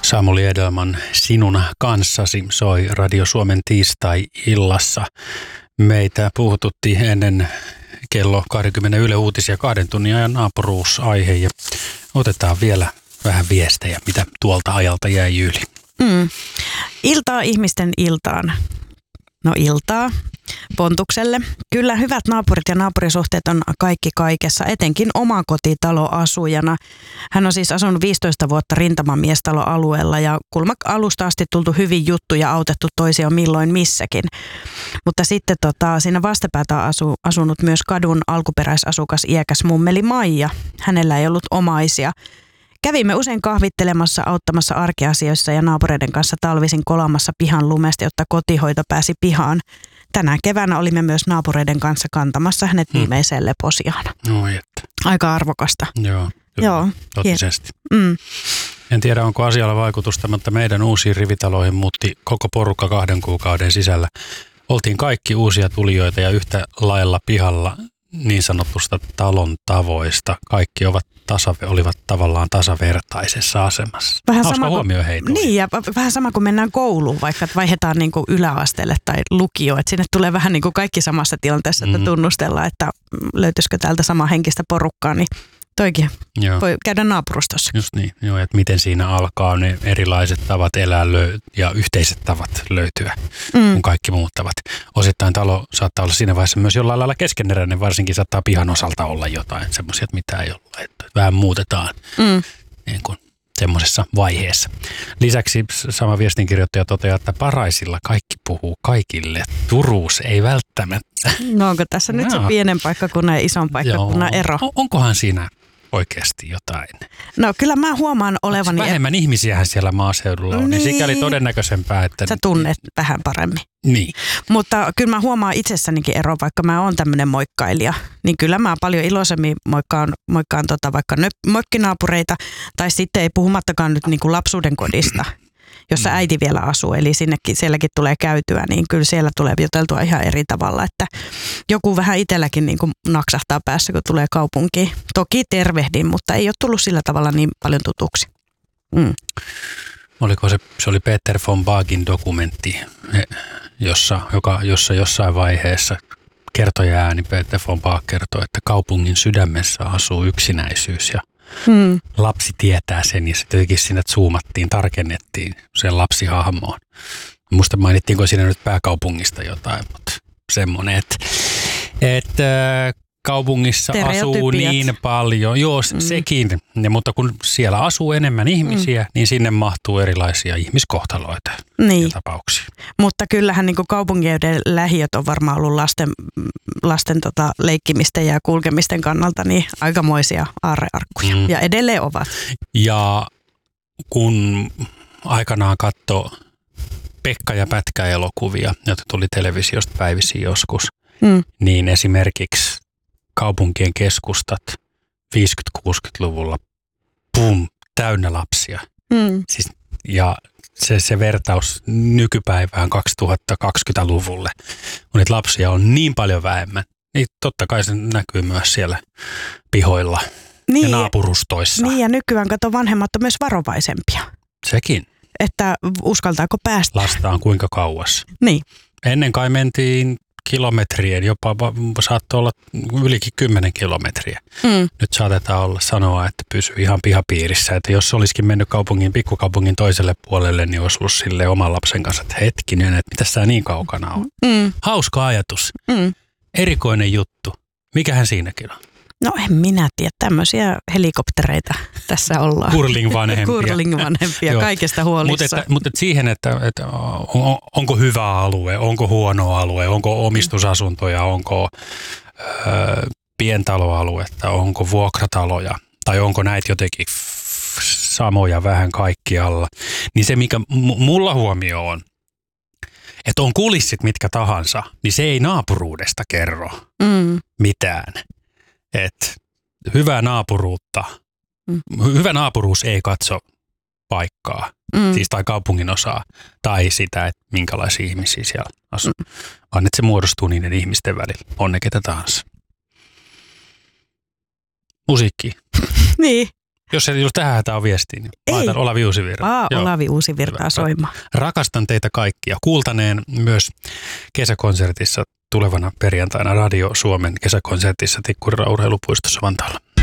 Samuli Edelman Sinun kanssasi soi Radio Suomen tiistai-illassa. Meitä puhututti ennen kello 20 Yle Uutisia 2 tunnin ajan naapuruusaihe ja otetaan vielä vähän viestejä, mitä tuolta ajalta jäi yli. Iltaa ihmisten iltaan. No iltaa Pontukselle. Kyllä hyvät naapurit ja naapurisuhteet on kaikki kaikessa, etenkin omakotitaloasujana. Hän on siis asunut 15 vuotta rintamamiestaloalueella ja kulma alusta asti tultu hyvin juttu ja autettu toisia milloin missäkin. Mutta sitten siinä vastapäätä on asunut myös kadun alkuperäisasukas iäkäs mummeli Maija. Hänellä ei ollut omaisia. Kävimme usein kahvittelemassa, auttamassa arkiasioissa ja naapureiden kanssa talvisin kolamassa pihan lumesta, jotta kotihoito pääsi pihaan. Tänä keväänä olimme myös naapureiden kanssa kantamassa hänet viimeiseen leposiaan. No, että. Aika arvokasta. Joo, totisesti. En tiedä, onko asialla vaikutusta, mutta meidän uusiin rivitaloihin muutti koko porukka 2 kuukauden sisällä. Oltiin kaikki uusia tulijoita ja yhtä lailla pihalla niin sanotusta talon tavoista. Kaikki olivat tavallaan tasavertaisessa asemassa. Hauska huomio heitä. Niin, ja vähän sama kuin mennään kouluun, vaikka vaihdetaan niin kuin yläasteelle tai lukioon. Että sinne tulee vähän niin kuin kaikki samassa tilanteessa, että tunnustellaan, että löytyisikö täältä sama henkistä porukkaa, niin toikin voi käydä naapurustossa. Just niin, että miten siinä alkaa ne erilaiset tavat elää ja yhteiset tavat löytyä, kun kaikki muuttavat. Osittain talo saattaa olla siinä vaiheessa myös jollain lailla keskeneräinen, varsinkin saattaa pihan osalta olla jotain semmoisia, mitä ei olla, että vähän muutetaan niin kuin semmoisessa vaiheessa. Lisäksi sama viestinkirjoittaja toteaa, että Paraisilla kaikki puhuu kaikille. Turuus ei välttämättä. No onko tässä nyt se pienen paikkakunnan ja ison paikkakunnan ero? Onkohan siinä oikeasti jotain? No kyllä mä huomaan olevani... Vähemmän ihmisiähän siellä maaseudulla on, niin sikäli todennäköisempää, että... Sä tunnet vähän paremmin. Niin. Mutta kyllä mä huomaan itsessänikin ero, vaikka mä oon tämmöinen moikkailija, niin kyllä mä paljon iloisemmin moikkaan vaikka mökkinaapureita, tai sitten ei puhumattakaan nyt niin kuin lapsuuden kodista, jossa äiti vielä asuu, eli sielläkin tulee käytyä, niin kyllä siellä tulee juteltua ihan eri tavalla, että joku vähän itselläkin niin kuin naksahtaa päässä, kun tulee kaupunkiin. Toki tervehdin, mutta ei ole tullut sillä tavalla niin paljon tutuksi. Oliko se oli Peter von Bagin dokumentti, jossa jossain vaiheessa kertoja ääni Peter von Bag kertoo, että kaupungin sydämessä asuu yksinäisyys ja lapsi tietää sen ja sitten jotenkin siinä tarkennettiin sen lapsihahmoon. Musta mainittiinko siinä nyt pääkaupungista jotain, mutta semmoinen, että kaupungissa asuu niin paljon, sekin, mutta kun siellä asuu enemmän ihmisiä, niin sinne mahtuu erilaisia ihmiskohtaloita ja tapauksia. Mutta kyllähän niin kuin kaupungin lähiöt on varmaan ollut lasten leikkimisten ja kulkemisten kannalta niin aikamoisia aarrearkkuja ja edelleen ovat. Ja kun aikanaan katsoi Pekka ja Pätkä-elokuvia, joita tuli televisiosta päivisin joskus, niin esimerkiksi kaupunkien keskustat 50-60-luvulla, täynnä lapsia. Siis, ja se vertaus nykypäivään 2020-luvulle, kun niitä lapsia on niin paljon vähemmän, niin totta kai se näkyy myös siellä pihoilla ja naapurustoissa. Niin ja nykyään vanhemmat on myös varovaisempia. Sekin. Että uskaltaako päästä. Lastaan kuinka kauas. Niin. Ennen kai mentiin kilometrien, jopa saattoi olla ylikin 10 kilometriä. Nyt saatetaan sanoa, että pysyy ihan pihapiirissä. Että jos olisikin mennyt pikkukaupungin toiselle puolelle, niin olisi ollut silleen oman lapsen kanssa, että hetkinen, että mitä sä niin kaukana on. Hauska ajatus. Erikoinen juttu. Mikähän siinäkin on? No en minä tiedä. Tämmöisiä helikoptereita tässä ollaan. Kurling-vanhempia, kaikesta huolissa. Mutta siihen, että onko hyvä alue, onko huono alue, onko omistusasuntoja, onko pientaloaluetta, onko vuokrataloja tai onko näitä jotenkin samoja vähän kaikkialla. Niin se, mikä mulla huomio on, että on kulissit mitkä tahansa, niin se ei naapuruudesta kerro mitään. Että hyvä naapuruus ei katso paikkaa, siis tai kaupungin osaa, tai sitä, että minkälaisia ihmisiä siellä asuu, vaan että se muodostuu niiden ihmisten välillä, on ne ketä tahansa. Musiikki. Niin. Jos ei tähän hätää viestiin, niin laitan Olavi Uusivirta. Olavi Uusivirtaa soimaan. Rakastan teitä kaikkia. Kuultaneen myös kesäkonsertissa tulevana perjantaina Radio Suomen kesäkonsertissa Tikkurilan urheilupuistossa Vantaalla.